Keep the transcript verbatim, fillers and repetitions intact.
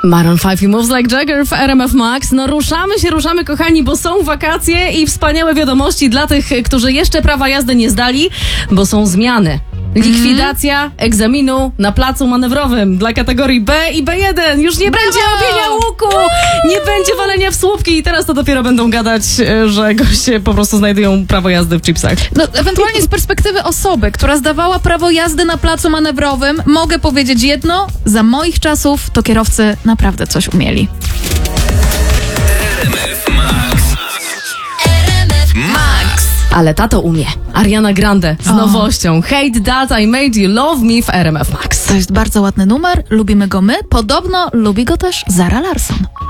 Maroon pięć i Moves Like Jagger w R M F Max. No ruszamy się, ruszamy kochani, bo są wakacje i wspaniałe wiadomości dla tych, którzy jeszcze prawa jazdy nie zdali, bo są zmiany. Likwidacja mm. egzaminu na placu manewrowym dla kategorii B i B jeden. Już nie Brawo! Będzie robienia łuku, nie będzie walenia w słupki i teraz to dopiero będą gadać, że goście po prostu znajdują prawo jazdy w chipsach. No, ewentualnie z perspektywy osoby, która zdawała prawo jazdy na placu manewrowym, mogę powiedzieć jedno, za moich czasów to kierowcy naprawdę coś umieli. R M F Max. R M F Max. Ale tato umie. Ariana Grande z o. nowością Hate That I Made You Love Me w R M F Max. To jest bardzo ładny numer, lubimy go my, podobno lubi go też Zara Larsson.